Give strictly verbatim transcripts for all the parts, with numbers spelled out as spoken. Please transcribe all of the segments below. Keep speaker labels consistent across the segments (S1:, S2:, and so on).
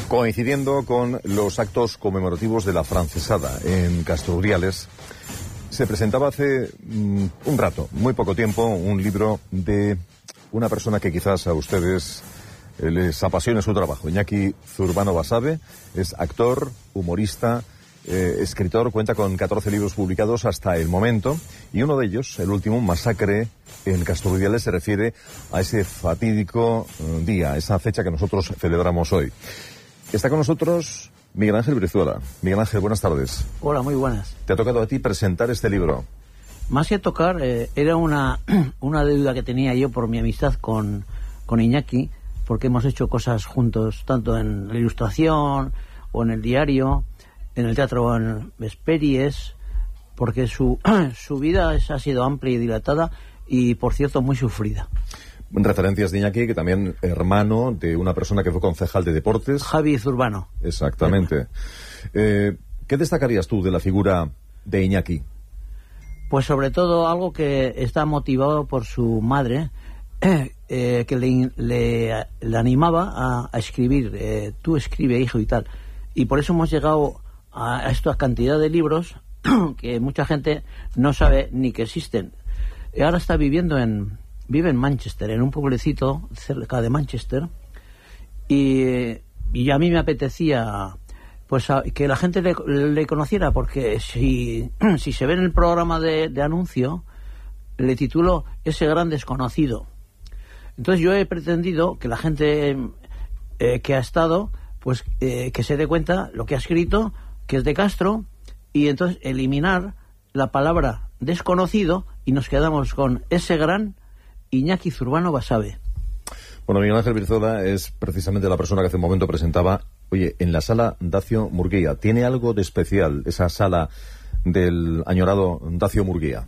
S1: Coincidiendo con los actos conmemorativos de la Francesada en Castro Urdiales, se presentaba hace mm, un rato, muy poco tiempo, un libro de una persona que quizás a ustedes eh, les apasione su trabajo. Iñaki Zurbano Basabe es actor, humorista, eh, escritor, cuenta con catorce libros publicados hasta el momento, y uno de ellos, el último, Masacre en Castro Urdiales, se refiere a ese fatídico eh, día, esa fecha que nosotros celebramos hoy. Está con nosotros Miguel Ángel Brizuela. Miguel Ángel, buenas tardes.
S2: Hola, muy buenas.
S1: Te ha tocado a ti presentar este libro.
S2: Más que tocar, eh, era una, una deuda que tenía yo por mi amistad con, con Iñaki, porque hemos hecho cosas juntos, tanto en la ilustración o en el diario, en el teatro en Vesperies, porque su, su vida es, ha sido amplia y dilatada y, por cierto, muy sufrida.
S1: Referencias de Iñaki, que también hermano de una persona que fue concejal de deportes.
S2: Javi Zurbano.
S1: Exactamente. Eh, ¿Qué destacarías tú de la figura de Iñaki?
S2: Pues sobre todo algo que está motivado por su madre, eh, eh, que le, le, le animaba a, a escribir. Eh, tú escribe, hijo, y tal. Y por eso hemos llegado a, a esta cantidad de libros que mucha gente no sabe ni que existen. Y ahora está viviendo en... Vive en Manchester, en un pueblecito cerca de Manchester, y, y a mí me apetecía pues a, que la gente le, le conociera, porque si, si se ve en el programa de, de anuncio, le titulo Ese gran desconocido. Entonces yo he pretendido que la gente eh, que ha estado, pues eh, que se dé cuenta lo que ha escrito, que es de Castro, y entonces eliminar la palabra desconocido y nos quedamos con ese gran Iñaki Zurbano Basabe.
S1: Bueno, Miguel Ángel Brizuela es precisamente la persona que hace un momento presentaba, oye, en la sala Dacio Murguía. ¿Tiene algo de especial esa sala del añorado Dacio Murguía?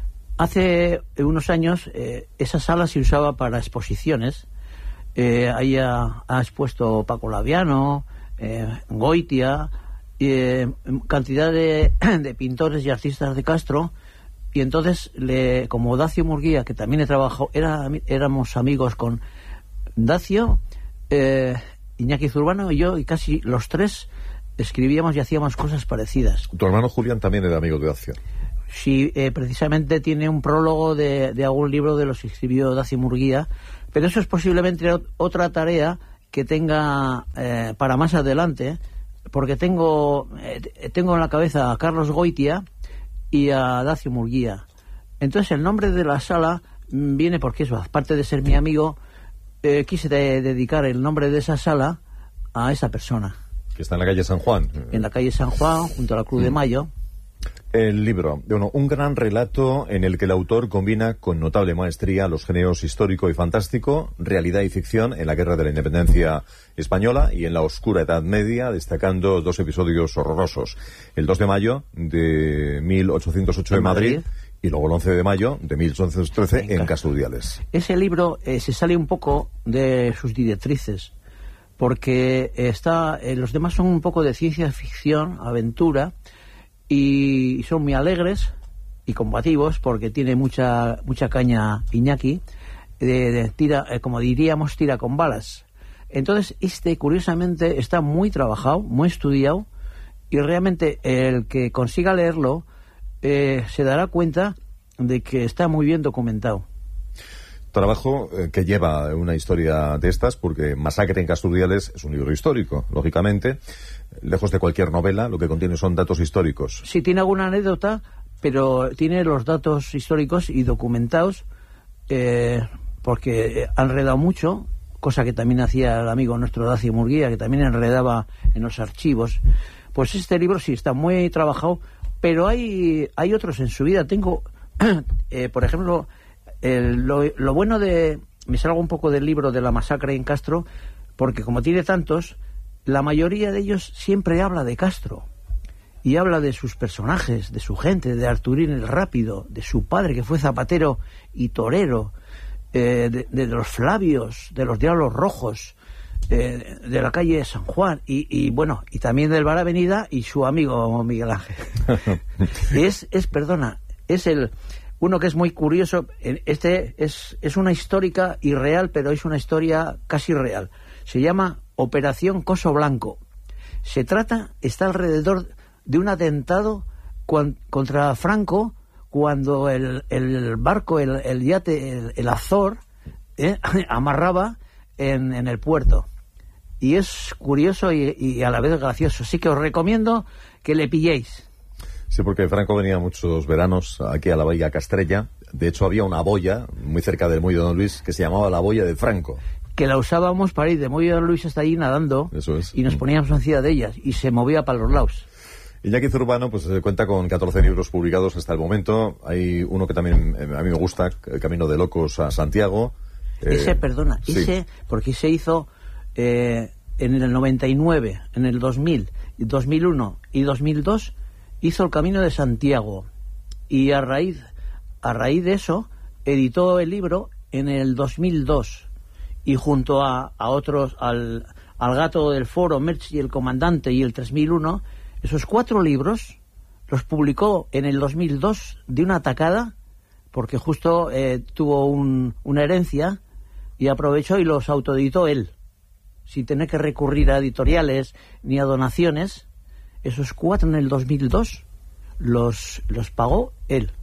S2: Hace unos años eh, esa sala se usaba para exposiciones. Eh, ahí ha, ha expuesto Paco Laviano, eh, Goitia, eh, cantidad de, de pintores y artistas de Castro. Y entonces, le, como Dacio Murguía, que también he trabajado, era, éramos amigos con Dacio, eh, Iñaki Zurbano y yo, y casi los tres escribíamos y hacíamos cosas parecidas.
S1: Tu hermano Julián también era amigo de Dacio.
S2: Sí, eh, precisamente tiene un prólogo de, de algún libro de los que escribió Dacio Murguía, pero eso es posiblemente otra tarea que tenga eh, para más adelante, porque tengo, eh, tengo en la cabeza a Carlos Goitia y a Dacio Murguía. Entonces el nombre de la sala viene porque eso, aparte de ser mi amigo, eh, quise de, dedicar el nombre de esa sala a esa persona.
S1: Que está en la calle San Juan.
S2: En la calle San Juan, junto a la Cruz mm. de Mayo.
S1: El libro, bueno, un gran relato en el que el autor combina con notable maestría los géneros histórico y fantástico, realidad y ficción en la Guerra de la Independencia Española y en la oscura Edad Media, destacando dos episodios horrorosos. El dos de mayo de mil ochocientos ocho en Madrid, Madrid y luego el once de mayo de mil ochocientos trece en, en Castro Urdiales.
S2: Ese libro eh, se sale un poco de sus directrices, porque está eh, los demás son un poco de ciencia ficción, aventura, y son muy alegres y combativos, porque tiene mucha mucha caña Iñaki, de, de tira, eh, como diríamos, tira con balas. Entonces este, curiosamente, está muy trabajado, muy estudiado, y realmente el que consiga leerlo eh, se dará cuenta de que está muy bien documentado.
S1: Trabajo eh, que lleva una historia de estas, porque Masacre en Castro Urdiales es un libro histórico, lógicamente. Lejos de cualquier novela, lo que contiene son datos históricos.
S2: Sí, tiene alguna anécdota, pero tiene los datos históricos y documentados, eh, porque ha enredado mucho, cosa que también hacía el amigo nuestro Dacio Murguía, que también enredaba en los archivos. Pues este libro sí está muy trabajado, pero hay, hay otros en su vida. Tengo, eh, por ejemplo, el, lo, lo bueno de... Me salgo un poco del libro de la masacre en Castro, porque como tiene tantos, la mayoría de ellos siempre habla de Castro y habla de sus personajes, de su gente, de Arturín el Rápido, de su padre que fue zapatero y torero, eh, de, de los Flavios, de los Diablos Rojos, eh, de la calle San Juan y, y bueno, y también del Bar Avenida y su amigo Miguel Ángel. es, es, perdona, es el uno que es muy curioso. Este es, es una histórica irreal, pero es una historia casi real. Se llama Operación Coso Blanco. Se trata, está alrededor de un atentado cuan, contra Franco cuando el, el barco, el, el yate, el, el Azor, eh, amarraba en, en el puerto. Y es curioso y, y a la vez gracioso. Así que os recomiendo que le pilléis.
S1: Sí, porque Franco venía muchos veranos aquí a la Bahía Castrella. De hecho, había una boya muy cerca del Muelle de Don Luis que se llamaba la boya de Franco.
S2: Que la usábamos para ir de Muelle de Don Luis hasta allí nadando.
S1: Eso es.
S2: Y nos poníamos encima de ellas y se movía para los lados.
S1: Iñaki Zurbano pues cuenta con catorce libros publicados hasta el momento. Hay uno que también eh, a mí me gusta, El Camino de Locos a Santiago.
S2: Eh, ese, perdona,
S1: sí.
S2: ese, porque se hizo eh, en el noventa y nueve, en el dos mil, dos mil uno y dos mil dos, hizo El Camino de Santiago. Y a raíz, a raíz de eso, editó el libro en el dos mil dos. Y junto a, a otros, al, al Gato del Foro, Merch y El Comandante y el tres mil uno, esos cuatro libros los publicó en el dos mil dos de una tacada, porque justo eh, tuvo un, una herencia y aprovechó y los autoeditó él, sin tener que recurrir a editoriales ni a donaciones. Esos cuatro en el dos mil dos los, los pagó él.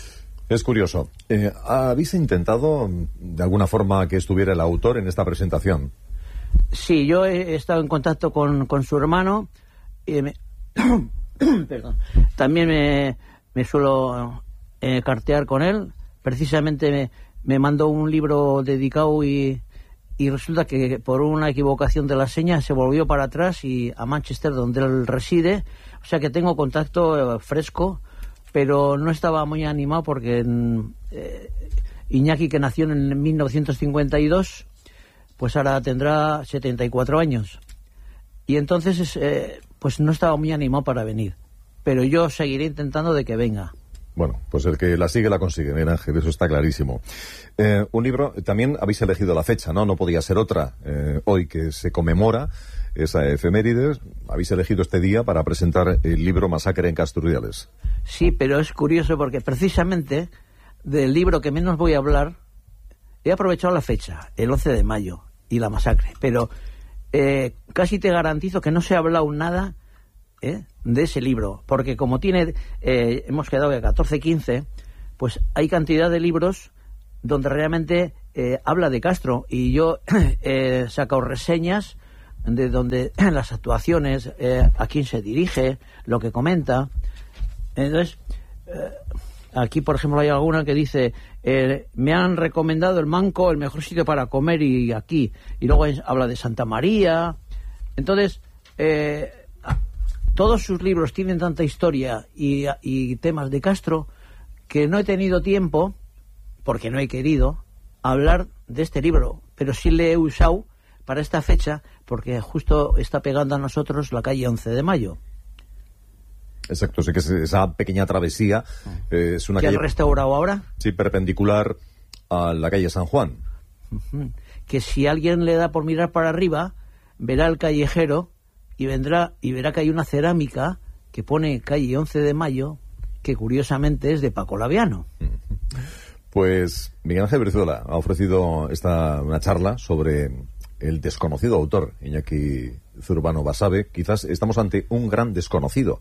S1: Es curioso. Eh, ¿Habéis intentado de alguna forma que estuviera el autor en esta presentación?
S2: Sí, yo he estado en contacto con, con su hermano. Eh, me, perdón. También me, me suelo eh, cartear con él. Precisamente me, me mandó un libro dedicado y, y resulta que por una equivocación de la seña se volvió para atrás y a Manchester, donde él reside. O sea que tengo contacto eh, fresco, pero no estaba muy animado porque eh, Iñaki, que nació en mil novecientos cincuenta y dos, pues ahora tendrá setenta y cuatro años. Y entonces eh, pues no estaba muy animado para venir. Pero yo seguiré intentando de que venga.
S1: Bueno, pues el que la sigue la consigue, Miguel Ángel, eso está clarísimo. Eh, un libro, también habéis elegido la fecha, ¿no? No podía ser otra. Eh, hoy que se conmemora esa efeméride, habéis elegido este día para presentar el libro Masacre en Casturdiales.
S2: Sí, pero es curioso porque precisamente del libro que menos voy a hablar, he aprovechado la fecha, el once de mayo, y la masacre, pero eh, casi te garantizo que no se ha hablado nada ¿eh? de ese libro, porque como tiene, eh, hemos quedado de catorce quince, pues hay cantidad de libros donde realmente eh, habla de Castro, y yo he sacado reseñas de donde las actuaciones, eh, a quién se dirige, lo que comenta. Entonces, eh, aquí por ejemplo hay alguna que dice, eh, me han recomendado el Manco, el mejor sitio para comer, y aquí, y luego es, habla de Santa María. Entonces, eh, todos sus libros tienen tanta historia y, y temas de Castro que no he tenido tiempo, porque no he querido, hablar de este libro, pero sí le he usado para esta fecha, porque justo está pegando a nosotros la calle once de mayo.
S1: Exacto, sé que es esa pequeña travesía eh, es una
S2: ¿Que
S1: calle...
S2: han restaurado ahora?
S1: Sí, perpendicular a la calle San Juan.
S2: Uh-huh. Que si alguien le da por mirar para arriba, verá el callejero y vendrá y verá que hay una cerámica que pone calle once de mayo, que curiosamente es de Paco Laviano.
S1: Uh-huh. Pues Miguel Ángel Brizuela ha ofrecido esta una charla sobre el desconocido autor Iñaki Zurbano Basabe. Quizás estamos ante un gran desconocido.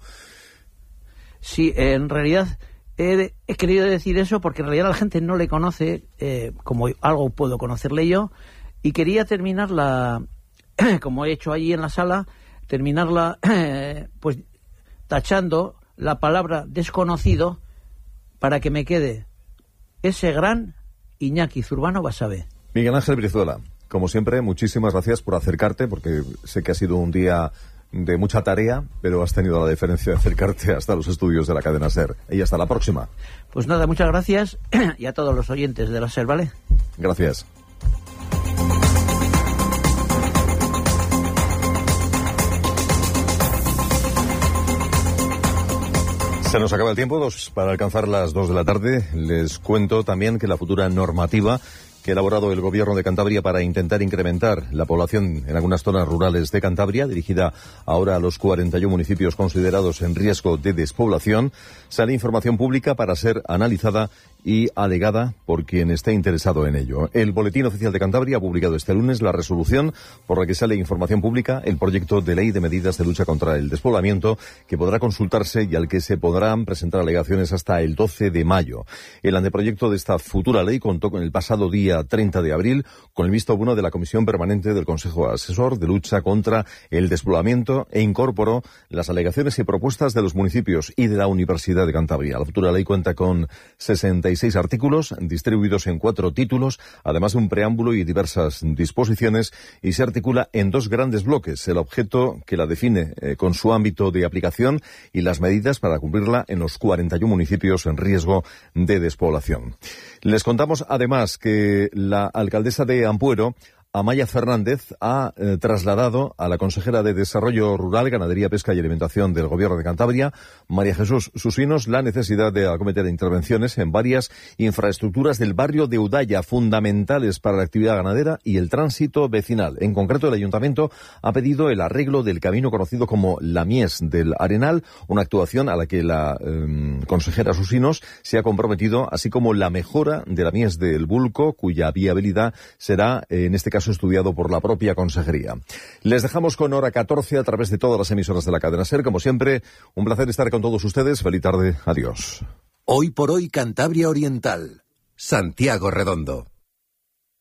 S2: Sí, en realidad he, he querido decir eso porque en realidad la gente no le conoce, eh, como algo puedo conocerle yo, y quería terminarla, como he hecho allí en la sala, terminarla eh, pues tachando la palabra desconocido para que me quede ese gran Iñaki Zurbano Basabe.
S1: Miguel Ángel Brizuela, como siempre, muchísimas gracias por acercarte, porque sé que ha sido un día de mucha tarea, pero has tenido la deferencia de acercarte hasta los estudios de la cadena SER. Y hasta la próxima.
S2: Pues nada, muchas gracias y a todos los oyentes de la SER, ¿vale?
S1: Gracias. Se nos acaba el tiempo dos, para alcanzar las dos de la tarde. Les cuento también que la futura normativa que ha elaborado el Gobierno de Cantabria para intentar incrementar la población en algunas zonas rurales de Cantabria, dirigida ahora a los cuarenta y uno municipios considerados en riesgo de despoblación, sale información pública para ser analizada y alegada por quien esté interesado en ello. El Boletín Oficial de Cantabria ha publicado este lunes la resolución por la que sale información pública el proyecto de ley de medidas de lucha contra el despoblamiento, que podrá consultarse y al que se podrán presentar alegaciones hasta el doce de mayo. El anteproyecto de esta futura ley contó con el pasado día treinta de abril con el visto bueno de la Comisión Permanente del Consejo Asesor de Lucha contra el Despoblamiento e incorporó las alegaciones y propuestas de los municipios y de la Universidad de Cantabria. La futura ley cuenta con sesenta y seis artículos distribuidos en cuatro títulos, además de un preámbulo y diversas disposiciones, y se articula en dos grandes bloques: el objeto que la define eh, con su ámbito de aplicación y las medidas para cumplirla en los cuarenta y uno municipios en riesgo de despoblación. Les contamos además que la alcaldesa de Ampuero, Amaya Fernández, ha eh, trasladado a la consejera de Desarrollo Rural, Ganadería, Pesca y Alimentación del Gobierno de Cantabria, María Jesús Susinos, la necesidad de acometer intervenciones en varias infraestructuras del barrio de Udaya, fundamentales para la actividad ganadera y el tránsito vecinal. En concreto, el Ayuntamiento ha pedido el arreglo del camino conocido como la Mies del Arenal, una actuación a la que la eh, consejera Susinos se ha comprometido, así como la mejora de la Mies del Bulco, cuya viabilidad será, eh, en este caso, estudiado por la propia consejería. Les dejamos con Hora catorce a través de todas las emisoras de la cadena SER. Como siempre, un placer estar con todos ustedes. Feliz tarde. Adiós.
S3: Hoy por hoy, Cantabria Oriental. Santiago Redondo.